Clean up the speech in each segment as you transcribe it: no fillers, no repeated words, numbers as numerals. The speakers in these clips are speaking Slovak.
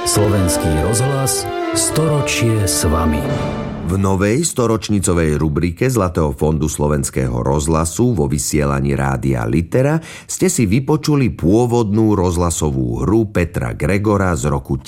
Slovenský rozhlas, storočie s vami. V novej storočnicovej rubrike Zlatého fondu Slovenského rozhlasu vo vysielaní Rádia Litera ste si vypočuli pôvodnú rozhlasovú hru Petra Gregora z roku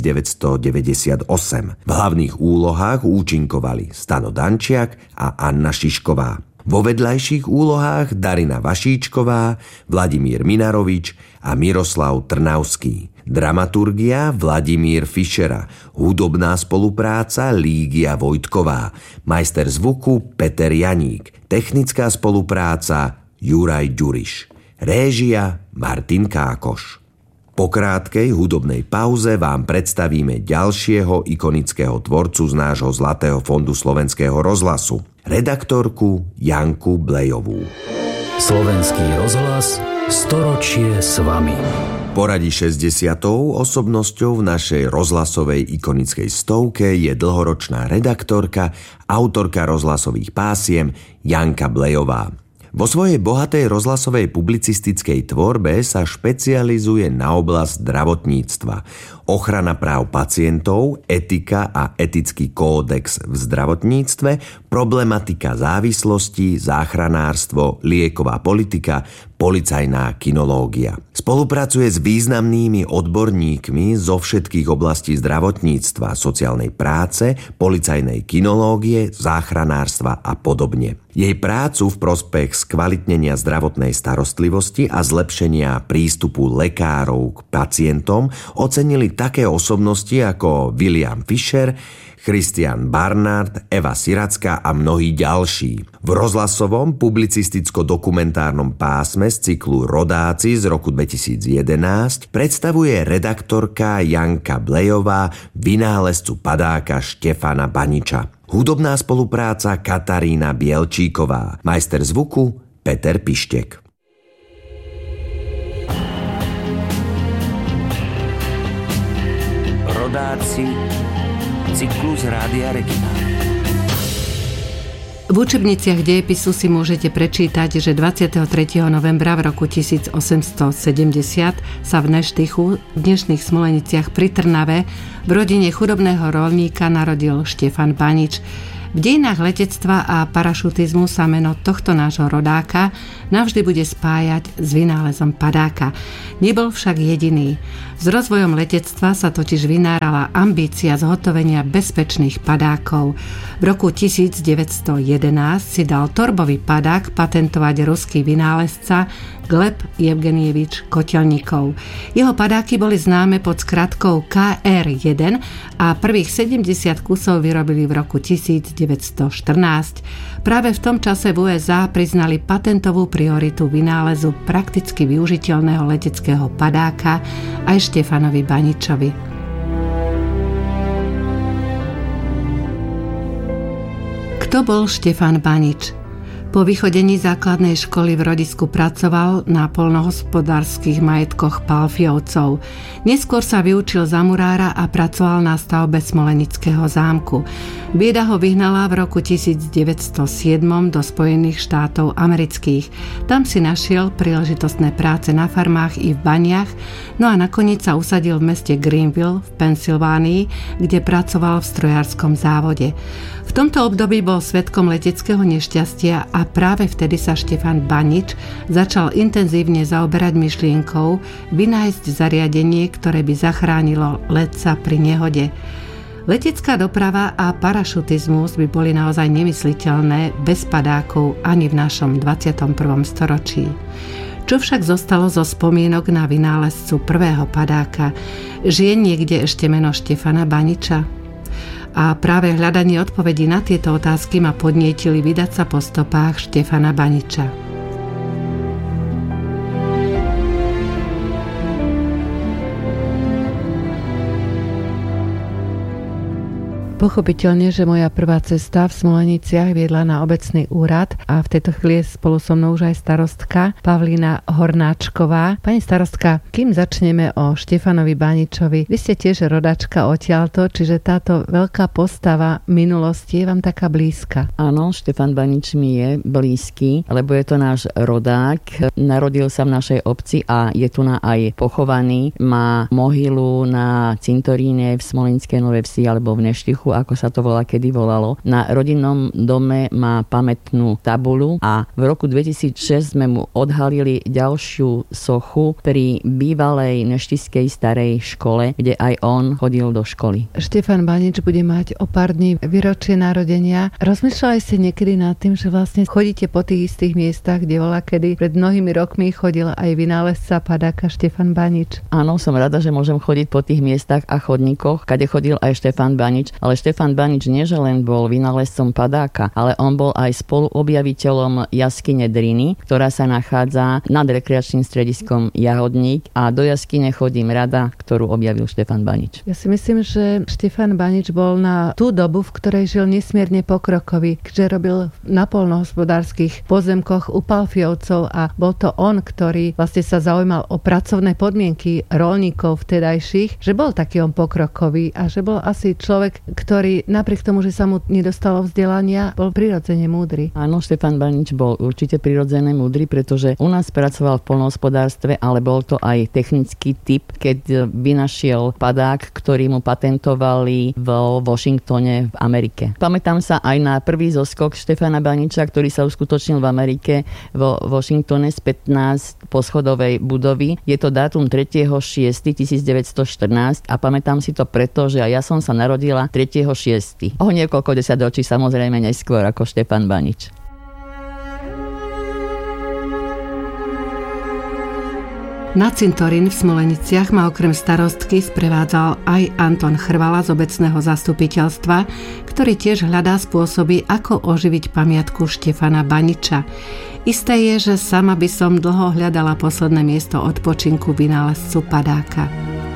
1998. V hlavných úlohách účinkovali Stano Dančiak a Anna Šišková. Vo vedľajších úlohách Darina Vašíčková, Vladimír Minarovič a Miroslav Trnavský. Dramaturgia Vladimír Fišera, hudobná spolupráca Lígia Vojtková, majster zvuku Peter Janík, technická spolupráca Juraj Ďuriš, réžia Martin Kákoš. Po krátkej hudobnej pauze vám predstavíme ďalšieho ikonického tvorcu z nášho Zlatého fondu Slovenského rozhlasu, redaktorku Janku Blejovú. Slovenský rozhlas, storočie s vami. Poradí 60. osobnosťou v našej rozhlasovej ikonickej stovke je dlhoročná redaktorka, autorka rozhlasových pásiem Janka Blejová. Vo svojej bohatej rozhlasovej publicistickej tvorbe sa špecializuje na oblasť zdravotníctva, ochrana práv pacientov, etika a etický kódex v zdravotníctve, problematika závislosti, záchranárstvo, lieková politika, policajná kinológia. Spolupracuje s významnými odborníkmi zo všetkých oblastí zdravotníctva, sociálnej práce, policajnej kinológie, záchranárstva a podobne. Jej prácu v prospech skvalitnenia zdravotnej starostlivosti a zlepšenia prístupu lekárov k pacientom ocenili také osobnosti ako William Fisher, Christian Barnard, Eva Siracká a mnohí ďalší. V rozhlasovom publicisticko-dokumentárnom pásme z cyklu Rodáci z roku 2011 predstavuje redaktorka Janka Blejová vynálezcu padáka Štefana Baniča. Hudobná spolupráca Katarína Bielčíková, majster zvuku Peter Pištek. Rodáci, cyklus Rádia Regina. V učebniciach dejepisu si môžete prečítať, že 23. novembra v roku 1870 sa v Neštychu, v dnešných Smoleniciach pri Trnave, v rodine chudobného roľníka narodil Štefan Banič. V dejinách letectva a parašutizmu sa meno tohto nášho rodáka navždy bude spájať s vynálezom padáka. Nebol však jediný. S rozvojom letectva sa totiž vynárala ambícia zhotovenia bezpečných padákov. V roku 1911 si dal torbový padák patentovať ruský vynálezca Gleb Jevgenjevič Kotelníkov. Jeho padáky boli známe pod skratkou KR-1 a prvých 70 kusov vyrobili v roku 1914. Práve v tom čase v USA priznali patentovú prioritu vynálezu prakticky využiteľného leteckého padáka aj Štefanovi Baničovi. Kto bol Štefan Banič? Po vychodení základnej školy v rodisku pracoval na poľnohospodárskych majetkoch Palfiovcov. Neskôr sa vyučil za murára a pracoval na stavbe Smolenického zámku. Bieda ho vyhnala v roku 1907 do Spojených štátov amerických. Tam si našiel príležitostné práce na farmách i v baniach, no a nakoniec sa usadil v meste Greenville v Pensylvánii, kde pracoval v strojárskom závode. V tomto období bol svedkom leteckého nešťastia a práve vtedy sa Štefan Banič začal intenzívne zaoberať myšlienkou vynájsť zariadenie, ktoré by zachránilo letca pri nehode. Letecká doprava a parašutizmus by boli naozaj nemysliteľné bez padákov ani v našom 21. storočí. Čo však zostalo zo spomienok na vynálezcu prvého padáka? Žije niekde ešte meno Štefana Baniča? A práve hľadanie odpovedí na tieto otázky ma podnietili vydať sa po stopách Štefana Baniča. Pochopiteľne, že moja prvá cesta v Smoleniciach viedla na obecný úrad a v tejto chvíli je spolu so mnou už aj starostka Pavlína Hornáčková. Pani starostka, kým začneme o Štefanovi Baničovi, vy ste tiež rodačka odtiaľto, čiže táto veľká postava minulosti je vám taká blízka. Áno, Štefan Banič mi je blízky, lebo je to náš rodák. Narodil sa v našej obci a je tu aj pochovaný. Má mohylu na cintoríne v Smolenskej Novej Vsi alebo v Neštichu, ako sa to volá, kedy volalo. Na rodinnom dome má pamätnú tabuľu a v roku 2006 sme mu odhalili ďalšiu sochu pri bývalej neštiskej starej škole, kde aj on chodil do školy. Štefan Banič bude mať o pár dní výročie narodenia. Rozmýšľali ste niekedy nad tým, že vlastne chodíte po tých istých miestach, kde bola kedy pred mnohými rokmi chodil aj vynálezca padáka Štefan Banič? Áno, som rada, že môžem chodiť po tých miestach a chodníkoch, kade chodil aj Štefan Banič, ale Štefan Banič nie, že len bol vynálezcom padáka, ale on bol aj spoluobjaviteľom jaskyne Driny, ktorá sa nachádza nad rekreačným strediskom Jahodník a do jaskyne chodím rada, ktorú objavil Štefan Banič. Ja si myslím, že Štefan Banič bol na tú dobu, v ktorej žil nesmierne pokrokový, keďže robil na poľnohospodárskych pozemkoch u Palfiovcov a bol to on, ktorý vlastne sa zaujímal o pracovné podmienky roľníkov vtedajších, že bol taký on pokrokový a že bol asi človek, ktorý napriek tomu, že sa mu nedostalo vzdelania, bol prirodzene múdry. Áno, Štefan Banič bol určite prirodzene múdry, pretože u nás pracoval v poľnohospodárstve, ale bol to aj technický typ, keď vynašiel padák, ktorý mu patentovali v Washingtone v Amerike. Pamätám sa aj na prvý zoskok Štefana Baniča, ktorý sa uskutočnil v Amerike vo Washingtone z 15 poschodovej budovy. Je to dátum 3.6.1914 a pamätám si to preto, že aj ja som sa narodila 3.6. O niekoľko desaťročí samozrejme neskôr ako Štefan Banič. Na cintorín v Smoleniciach ma okrem starostky sprevádzal aj Anton Chrvala z obecného zastupiteľstva, ktorý tiež hľadá spôsoby, ako oživiť pamiatku Štefana Baniča. Isté je, že sama by som dlho hľadala posledné miesto odpočinku vynálezcu padáka.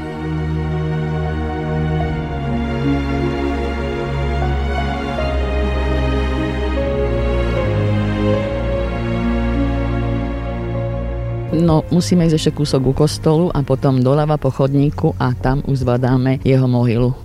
No, musíme ísť ešte kúsok ku kostolu a potom doľava po chodníku a tam už zbadáme jeho mohylu.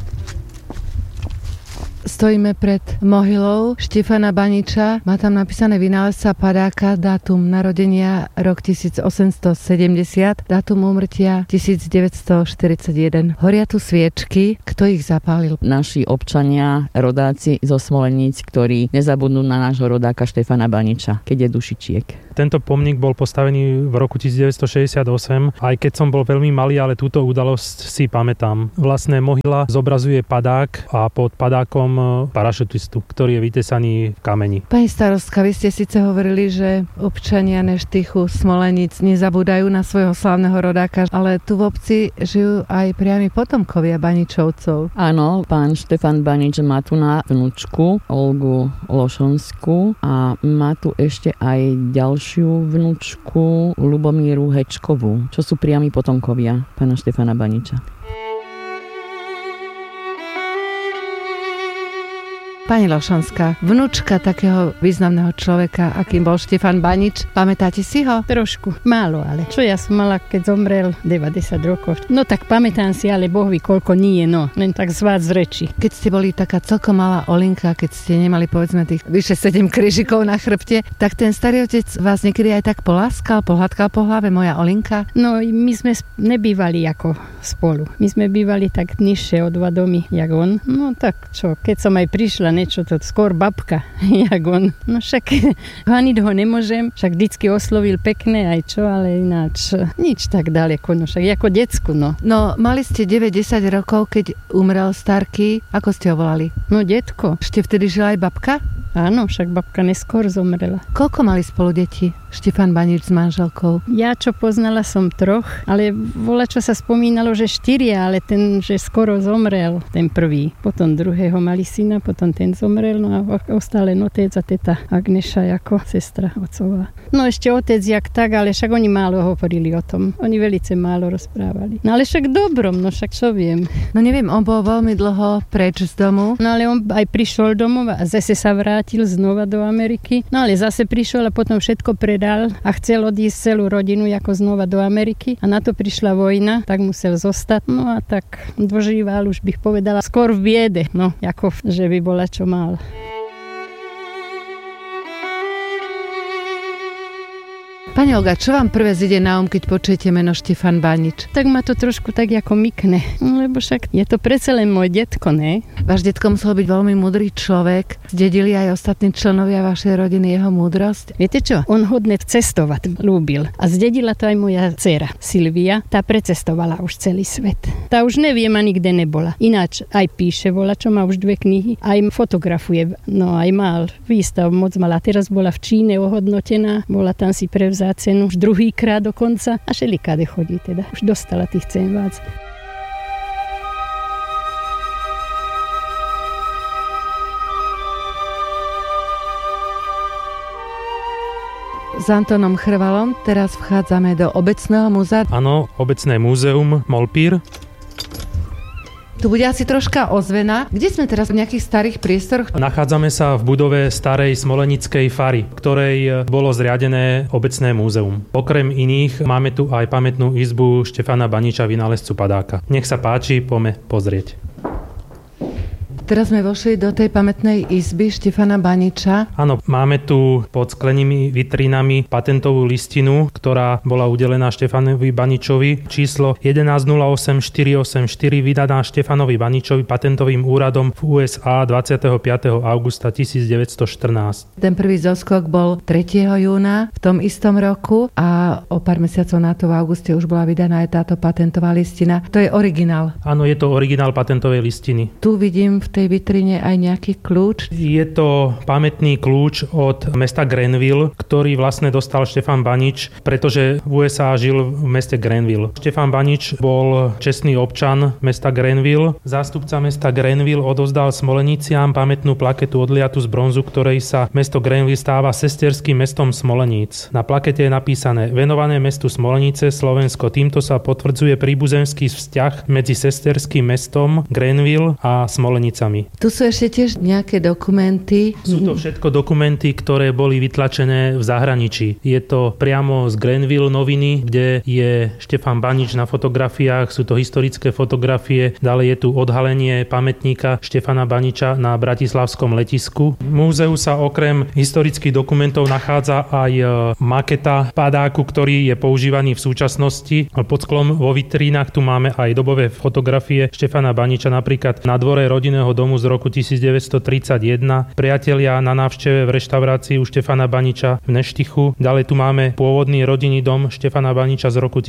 Stojíme pred mohylou Štefana Baniča. Má tam napísané vynálezca padáka, dátum narodenia rok 1870, dátum úmrtia 1941. Horia tu sviečky. Kto ich zapálil? Naši občania, rodáci zo Smoleníc, ktorí nezabudnú na nášho rodáka Štefana Baniča, keď je dušičiek. Tento pomník bol postavený v roku 1968, aj keď som bol veľmi malý, ale túto udalosť si pamätám. Vlastne mohyla zobrazuje padák a pod padákom parašutistu, ktorý je vytesaný v kameni. Pani starostka, vy ste síce hovorili, že občania Neštichu, Smoleníc nezabúdajú na svojho slávneho rodáka, ale tu v obci žijú aj priami potomkovia Baničovcov. Áno, pán Štefan Banič má tu na vnúčku Olgu Lošonskú a má tu ešte aj ďalšiu vnúčku Lubomíru Hečkovú, čo sú priami potomkovia pána Štefana Baniča. Pani Lošonská, vnúčka takého významného človeka, akým bol Štefan Banič, pamätáte si ho? Trošku, málo, ale čo ja som mala, keď zomrel 90 rokov. No tak pamätám si, ale Boh vie, koľko nie, no, len tak zvát z reči. Keď ste boli taká celkom malá Olinka, keď ste nemali povedzme tých vyše 7 krížikov na chrbte, tak ten starý otec vás niekedy aj tak poláskal, pohľadkal po hlave, moja Olinka? No, my sme nebývali ako spolu. My sme bývali tak nižšie o 2 domy, jak on. No tak čo, keď som aj prišla, niečo to skôr babka, jak on. No však haniť ho nemôžem, však vždycky oslovil pekne aj čo, ale ináč nič tak ďaleko, no však ako decku, no. No, mali ste 9-10 rokov, keď umrel starky, ako ste ho volali? No, detko. Ešte vtedy žila aj babka? Áno, však babka neskôr zomrela. Koľko mali spolu deti? Štefan Banič s manželkou? Ja, čo poznala som 3, ale čo sa spomínalo, že 4, ale ten, že skoro zomrel, ten prvý. Potom druhého mali syna, potom ten zomrel, no a ostal len otec a teta Agneša ako sestra otcová. No ešte otec jak tak, ale však oni málo hovorili o tom. Oni velice málo rozprávali. No ale však dobrom, no však čo viem. No neviem, on bol veľmi dlho preč z domu. No ale on aj prišiel domov a zase sa vrátil znova do Ameriky. No ale zase prišiel a potom všetko predal a chcel odísť celú rodinu ako znova do Ameriky a na to prišla vojna, tak musel zostať. No a tak dožíval, už bych povedala, skôr v biede, no, ako že by bola čo mal. Pani Olga, čo vám prvé zíde na keď počujete meno Štefan Banič? Tak ma to trošku tak ako mykne, lebo však je to predsa len môj detko, ne? Váš detko musel byť veľmi múdry človek. Zdedili aj ostatní členovia vašej rodiny jeho múdrosť? Viete čo? On hodne cestovať ľúbil. A zdedila to aj moja dcéra Silvia. Tá precestovala už celý svet. Tá už neviem ani kde nebola. Ináč aj píše, čo má už 2 knihy, aj fotografuje. No aj mal výstav, moc mala. Teraz bola v Číne ohodnotená, bola tam si prevzala cenu už druhýkrát dokonca a šelikáde chodí teda. Už dostala tých cien vác. S Antonom Chrvalom teraz vchádzame do Obecného múzea. Áno, Obecné múzeum Molpír. Tu bude asi troška ozvena. Kde sme teraz v nejakých starých priestoroch? Nachádzame sa v budove starej smolenickej fary, ktorej bolo zriadené Obecné múzeum. Okrem iných máme tu aj pamätnú izbu Štefana Baniča, vynálezcu padáka. Nech sa páči, poďme pozrieť. Teraz sme vošli do tej pamätnej izby Štefana Baniča. Áno, máme tu pod sklenými vitrínami patentovú listinu, ktorá bola udelená Štefanovi Baničovi. Číslo 1108484 vydaná Štefanovi Baničovi patentovým úradom v USA 25. augusta 1914. Ten prvý zoskok bol 3. júna v tom istom roku a o pár mesiacov na to v auguste už bola vydaná aj táto patentová listina. To je originál. Áno, je to originál patentovej listiny. Tu vidím v tej vitrine aj nejaký kľúč? Je to pamätný kľúč od mesta Granville, ktorý vlastne dostal Štefan Banič, pretože v USA žil v meste Granville. Štefan Banič bol čestný občan mesta Granville. Zástupca mesta Granville odovzdal Smoleniciam pamätnú plaketu odliatu z bronzu, ktorej sa mesto Granville stáva sesterským mestom Smoleníc. Na plakete je napísané: venované mestu Smolenice, Slovensko. Týmto sa potvrdzuje príbuzenský vzťah medzi sesterským mestom Granville a Smolenicami. Tu sú ešte tiež nejaké dokumenty. Sú to všetko dokumenty, ktoré boli vytlačené v zahraničí. Je to priamo z Granville noviny, kde je Štefan Banič na fotografiách, sú to historické fotografie, ďalej je tu odhalenie pamätníka Štefana Baniča na bratislavskom letisku. V múzeu sa okrem historických dokumentov nachádza aj maketa padáku, ktorý je používaný v súčasnosti. Pod sklom vo vitrínach tu máme aj dobové fotografie Štefana Baniča, napríklad na dvore rodinného domu z roku 1931, priatelia na návšteve v reštaurácii u Štefana Baniča v Neštichu. Ďalej tu máme pôvodný rodinný dom Štefana Baniča z roku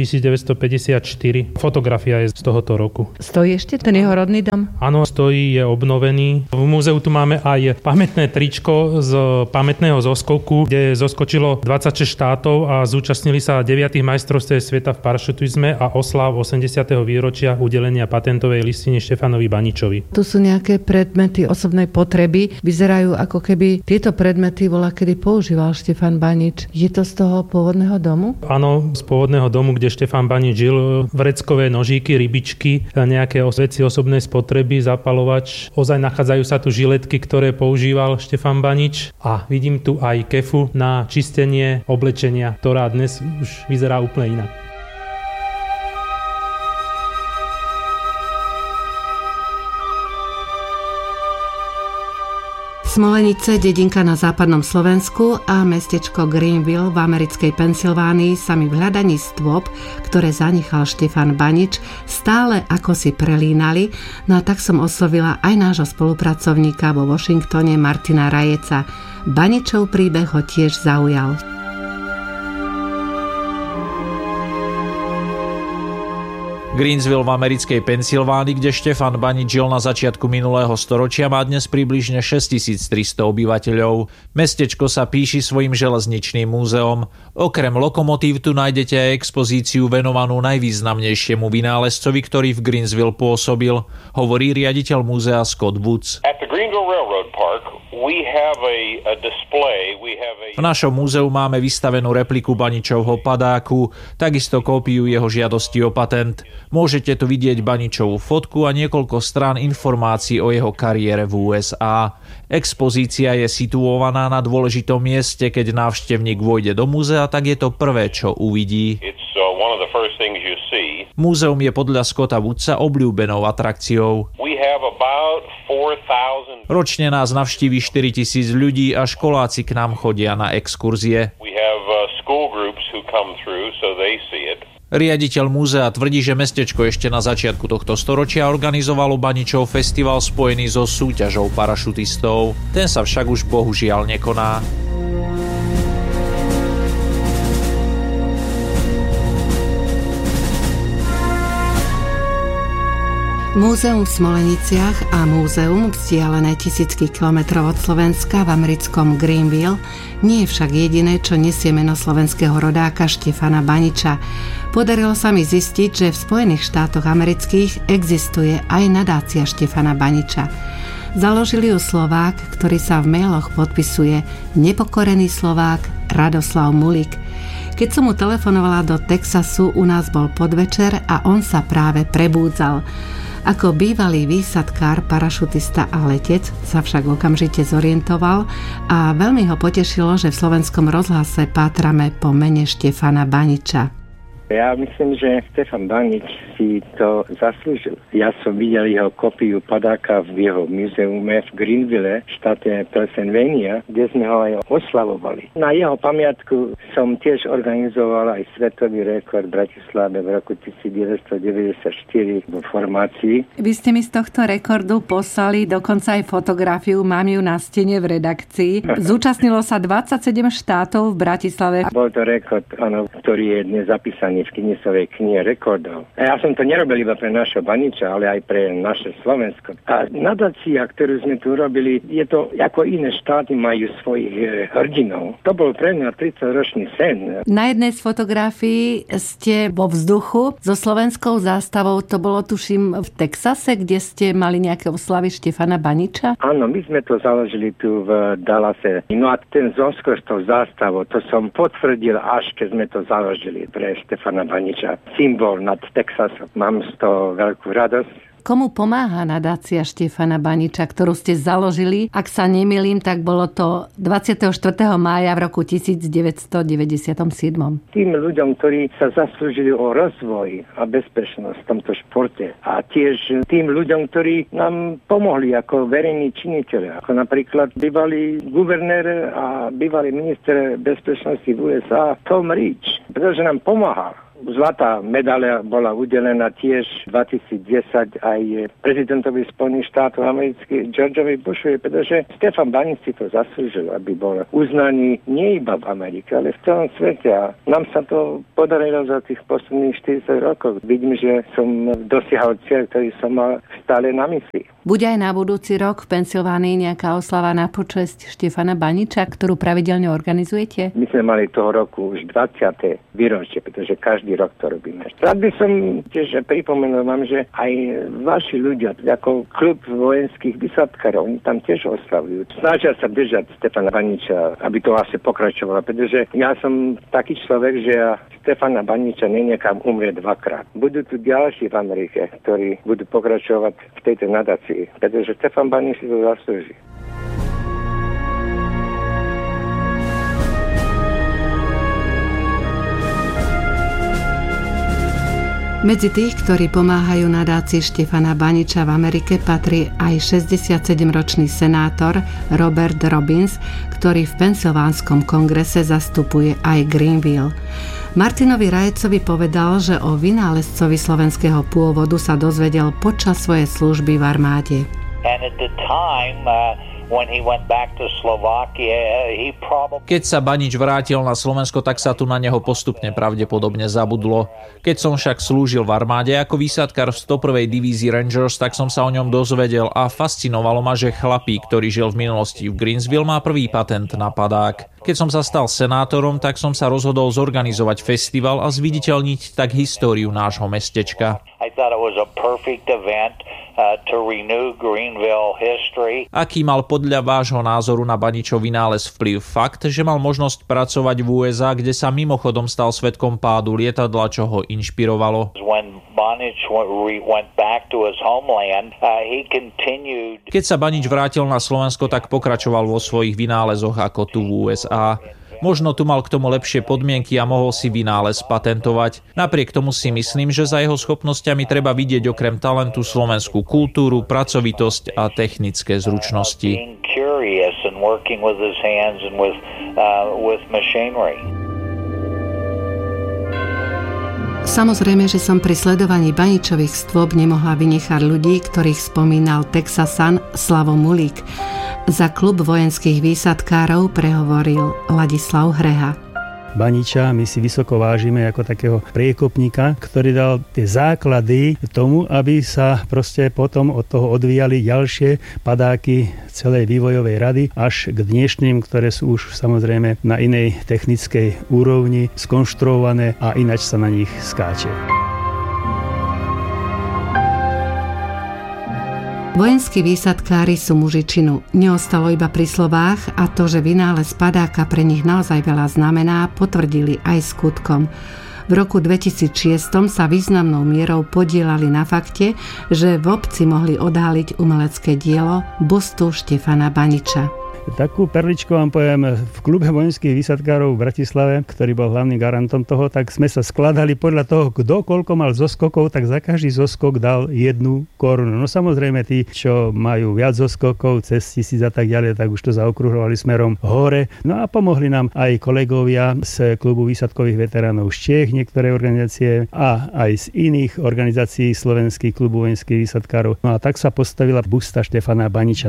1954. Fotografia je z tohoto roku. Stojí ešte ten jeho rodný dom? Áno, stojí, je obnovený. V múzeu tu máme aj pamätné tričko z pamätného zoskoku, kde zoskočilo 26 štátov a zúčastnili sa 9. majstrovstiev sveta v parašutizme a oslav 80. výročia udelenia patentovej listiny Štefanovi Baničovi. Tu sú nejaké predmety osobnej potreby. Vyzerajú ako keby tieto predmety bola kedy používal Štefan Banič. Je to z toho pôvodného domu? Áno, z pôvodného domu, kde Štefan Banič žil. Vreckové nožíky, rybičky, nejaké veci osobnej spotreby, zapalovač. Ozaj nachádzajú sa tu žiletky, ktoré používal Štefan Banič. A vidím tu aj kefu na čistenie oblečenia, ktorá dnes už vyzerá úplne inak. Smolenice, dedinka na západnom Slovensku a mestečko Greenville v americkej Pensylvánii sa mi v hľadaní stôp, ktoré zanechal Štefan Banič, stále ako si prelínali, no a tak som oslovila aj nášho spolupracovníka vo Washingtone Martina Rajeca. Baničov príbeh ho tiež zaujal. Greensville v americkej Pensylvánii, kde Štefan Banič žil na začiatku minulého storočia, má dnes približne 6300 obyvateľov. Mestečko sa píši svojim železničným múzeom. Okrem lokomotív tu nájdete aj expozíciu venovanú najvýznamnejšiemu vynálezcovi, ktorý v Greensville pôsobil, hovorí riaditeľ múzea Scott Woods. V našom múzeu máme vystavenú repliku Baničovho padáku, takisto kópiu jeho žiadosti o patent. Môžete tu vidieť Baničovú fotku a niekoľko strán informácií o jeho kariére v USA. Expozícia je situovaná na dôležitom mieste, keď návštevník vojde do múzea, tak je to prvé, čo uvidí. Múzeum je podľa Scotta Woodsa obľúbenou atrakciou. Ročne nás navštíví 4000 ľudí a školáci k nám chodia na exkurzie. Riaditeľ múzea tvrdí, že mestečko ešte na začiatku tohto storočia organizovalo Baničov festival spojený so súťažou parašutistov. Ten sa však už bohužiaľ nekoná. Múzeum v Smoleniciach a múzeum vzdialené tisícky kilometrov od Slovenska v americkom Greenville nie je však jediné, čo nesie meno slovenského rodáka Štefana Baniča. Podarilo sa mi zistiť, že v Spojených štátoch amerických existuje aj nadácia Štefana Baniča. Založili ju Slovák, ktorý sa v mailoch podpisuje Nepokorený Slovák Radoslav Mulík. Keď som mu telefonovala do Texasu, u nás bol podvečer a on sa práve prebúdzal. Ako bývalý výsadkár, parašutista a letec sa však okamžite zorientoval a veľmi ho potešilo, že v Slovenskom rozhlase pátrame po mene Štefana Baniča. Ja myslím, že Štefan Banič si to zaslúžil. Ja som videl jeho kopiu padáka v jeho muzeume v Greenville, štáte Pennsylvania, kde sme ho aj oslavovali. Na jeho pamiatku som tiež organizoval aj svetový rekord v Bratislave v roku 1994 vo formácii. Vy ste mi z tohto rekordu poslali dokonca aj fotografiu, mám ju na stene v redakcii. Zúčastnilo sa 27 štátov v Bratislave. Bol to rekord, áno, ktorý je dnes zapísaný v Guinnessovej knihe rekordov. A ja som to nerobil iba pre našho Baniča, ale aj pre naše Slovensko. A nadácia, ktorú sme tu robili, je to ako iné štáty majú svojich hrdinov. To bol pre mňa 30-ročný sen. Na jednej z fotografií ste vo vzduchu so slovenskou zástavou, to bolo tuším v Texase, kde ste mali nejaké oslavy Štefana Baniča? Áno, my sme to založili tu v Dallase. No a ten zoskor s tou zástavou, to som potvrdil, až keď sme to založili pre Štefana Baniča. Symbol nad Texasom. Mám z toho veľkú radosť. Komu pomáha nadácia Štefana Baniča, ktorú ste založili? Ak sa nemýlim, tak bolo to 24. mája v roku 1997. Tým ľuďom, ktorí sa zaslúžili o rozvoj a bezpečnosť v tomto športe. A tiež tým ľuďom, ktorí nám pomohli ako verejní činiteľe. Ako napríklad bývalý guvernér a bývalý minister bezpečnosti v USA Tom Ridge, pretože nám pomáhal. Zlatá medaľa bola udelená tiež 2010 aj prezidentovi Spojených štátov amerických Georgeovi Bushovi, pretože Štefan Banič si to zaslúžil, aby bol uznaný nie iba v Amerike, ale v celom svete. A nám sa to podarilo za tých posledných 40 rokov. Vidím, že som dosiahol cieľ, ktorý som mal stále na mysli. Bude aj na budúci rok v Pensylvánii nejaká oslava na počesť Štefana Baniča, ktorú pravidelne organizujete? My sme mali toho roku už 20. výročie, pretože každý rok to robíme. Rád by som tiež pripomenul vám, že aj vaši ľudia, ako klub vojenských vysadkárov, oni tam tiež oslavujú. Snažia sa držať Štefana Baniča, aby to asi pokračovalo, pretože ja som taký človek, že ja Štefana Baniča nenechám umrieť dvakrát. Budú tu ďalší v Amerike, ktorí budú pokračovať v tejto nadácii, pretože Štefan Banič si to zaslúži. Medzi tých, ktorí pomáhajú nadácii Štefana Baniča v Amerike, patrí aj 67-ročný senátor Robert Robbins, ktorý v Pensylvánskom kongrese zastupuje aj Greenville. Martinovi Rajecovi povedal, že o vynálezcovi slovenského pôvodu sa dozvedel počas svojej služby v armáde. And at the time, Keď sa Banič vrátil na Slovensko, tak sa tu na neho postupne pravdepodobne zabudlo. Keď som však slúžil v armáde ako výsadkar v 101. divízii Rangers, tak som sa o ňom dozvedel a fascinovalo ma, že chlapík, ktorý žil v minulosti v Greensville, má prvý patent na padák. Keď som sa stal senátorom, tak som sa rozhodol zorganizovať festival a zviditeľniť tak históriu nášho mestečka. Aký mal podľa vášho názoru na Baničov vynález vplyv fakt, že mal možnosť pracovať v USA, kde sa mimochodom stal svedkom pádu lietadla, čo ho inšpirovalo? Keď sa Banič vrátil na Slovensko, tak pokračoval vo svojich vynálezoch ako tu v USA. Možno tu mal k tomu lepšie podmienky a mohol si vynález patentovať. Napriek tomu si myslím, že za jeho schopnosťami treba vidieť okrem talentu slovenskú kultúru, pracovitosť a technické zručnosti. Samozrejme, že som pri sledovaní Baničových stôp nemohla vynechať ľudí, ktorých spomínal Texasan Slavo Mulík. Za klub vojenských výsadkárov prehovoril Ladislav Hreha. Baniča my si vysoko vážime ako takého priekopníka, ktorý dal tie základy tomu, aby sa proste potom od toho odvíjali ďalšie padáky celej vývojovej rady až k dnešným, ktoré sú už samozrejme na inej technickej úrovni skonštruované a ináč sa na nich skáče. Vojenskí výsadkári sú muži činu. Neostalo iba pri slovách a to, že vynález padáka pre nich naozaj veľa znamená, potvrdili aj skutkom. V roku 2006 sa významnou mierou podielali na fakte, že v obci mohli odhaliť umelecké dielo bustu Štefana Baniča. Takú perličku vám poviem, v klube vojenských výsadkárov v Bratislave, ktorý bol hlavným garantom toho, tak sme sa skladali podľa toho, kto koľko mal zoskokov, tak za každý zoskok dal 1 korunu. No samozrejme tí, čo majú viac zoskokov, cez 1000 a tak ďalej, tak už to zaokruhovali smerom hore. No a pomohli nám aj kolegovia z klubu výsadkových veteránov z Čiech, niektoré organizácie a aj z iných organizácií slovenských klubu vojenských výsadkárov. No a tak sa postavila busta Štefana Baniča.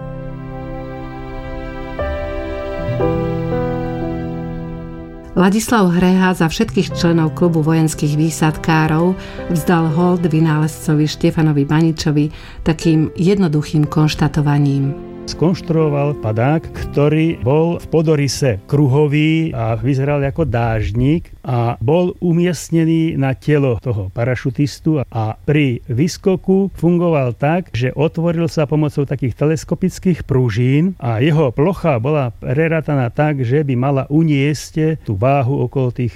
Ladislav Hreha za všetkých členov klubu vojenských výsadkárov vzdal hold vynálezcovi Štefanovi Baničovi takým jednoduchým konštatovaním. Skonštruoval padák, ktorý bol v podorise kruhový a vyzeral ako dážnik a bol umiestnený na telo toho parašutistu a pri výskoku fungoval tak, že otvoril sa pomocou takých teleskopických pružín a jeho plocha bola prerátaná tak, že by mala uniesť tú váhu okolo tých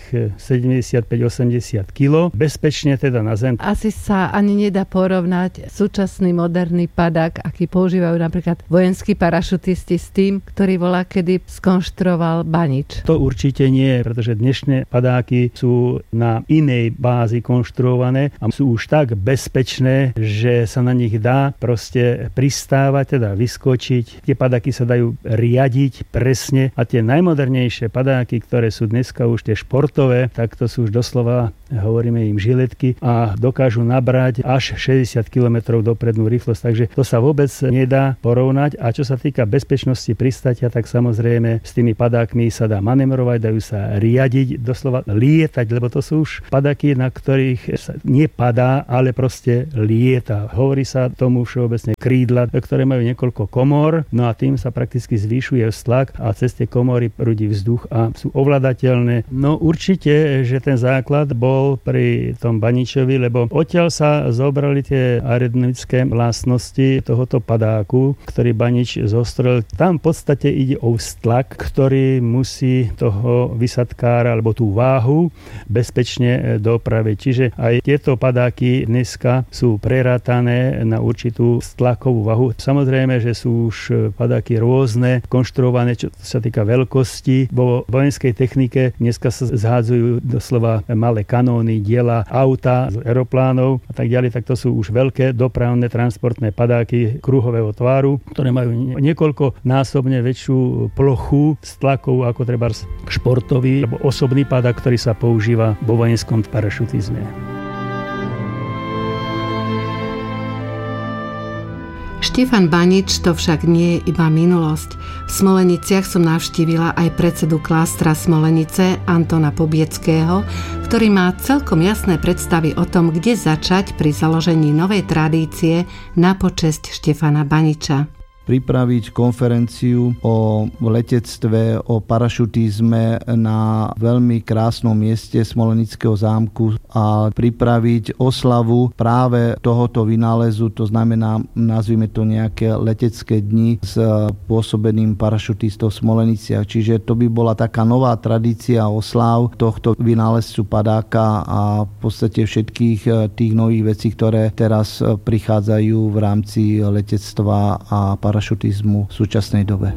75-80 kg, bezpečne teda na zem. Asi sa ani nedá porovnať súčasný moderný padák, aký používajú napríklad vojenskí parašutisti s tým, ktorý volá kedy skonštruoval Banič. To určite nie, pretože dnešné padáky sú na inej bázi konštruované a sú už tak bezpečné, že sa na nich dá proste pristávať, teda vyskočiť. Tie padáky sa dajú riadiť presne a tie najmodernejšie padáky, ktoré sú dneska už tie športové, tak to sú už doslova, hovoríme im žiletky a dokážu nabrať až 60 km doprednú rýchlosť, takže to sa vôbec nedá porovnať. A čo sa týka bezpečnosti pristátia, tak samozrejme s tými padákmi sa dá manevrovať, dajú sa riadiť, doslova lietať, lebo to sú už padáky, na ktorých sa nepadá, ale proste lieta. Hovorí sa tomu všeobecne krídla, ktoré majú niekoľko komor, no a tým sa prakticky zvýšuje vztlak a cez tie komory prúdi vzduch a sú ovládateľné. No určite, že ten základ bol pri tom Baničovi, lebo odtiaľ sa zobrali tie aerodynamické vlastnosti tohoto padáku, ktorý Banič zostrel. Tam v podstate ide o vztlak, ktorý musí toho vysadkára alebo tú váhu bezpečne dopraviť. Čiže aj tieto padáky dneska sú prerátané na určitú stlakovú váhu. Samozrejme, že sú už padáky rôzne, konštruované, čo sa týka veľkosti. Vo vojenskej technike dneska sa zhádzajú doslova malé kanóny, diela, auta z aeroplánov a tak ďalej. Tak to sú už veľké dopravné transportné padáky kruhového tvaru, ktoré majú niekoľkonásobne väčšiu plochu stlakov ako treba športový alebo osobný padák, ktorý sa používa vo vojenskom parašutizme. Štefan Banič to však nie je iba minulosť. V Smoleniciach som navštívila aj predsedu klástra Smolenice Antona Pobieckého, ktorý má celkom jasné predstavy o tom, kde začať pri založení novej tradície na počesť Štefana Baniča. Pripraviť konferenciu o letectve, o parašutizme na veľmi krásnom mieste Smolenického zámku a pripraviť oslavu práve tohoto vynálezu, to znamená, nazvime to nejaké letecké dni s pôsobeným parašutistov v Smoleniciach. Čiže to by bola taká nová tradícia oslav tohto vynálezcu padáka a v podstate všetkých tých nových vecí, ktoré teraz prichádzajú v rámci letectva a parašutizmu v súčasnej dobe.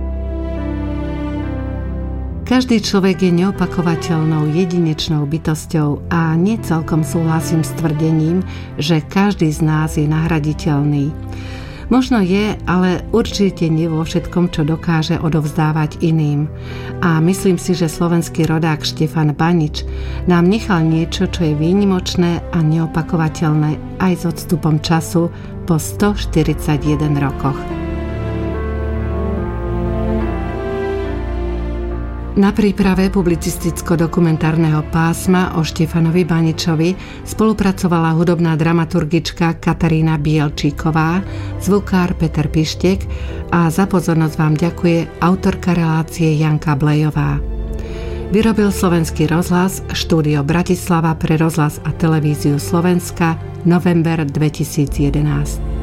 Každý človek je neopakovateľnou jedinečnou bytosťou a nie celkom súhlasím s tvrdením, že každý z nás je nahraditeľný. Možno je, ale určite nie vo všetkom, čo dokáže odovzdávať iným. A myslím si, že slovenský rodák Štefan Banič nám nechal niečo, čo je výnimočné a neopakovateľné aj s odstupom času po 141 rokoch. Na príprave publicisticko-dokumentárneho pásma o Štefanovi Baničovi spolupracovala hudobná dramaturgička Katarína Bielčíková, zvukár Peter Pištek a za pozornosť vám ďakuje autorka relácie Janka Blejová. Vyrobil Slovenský rozhlas, štúdio Bratislava pre rozhlas a televíziu Slovenska, november 2011.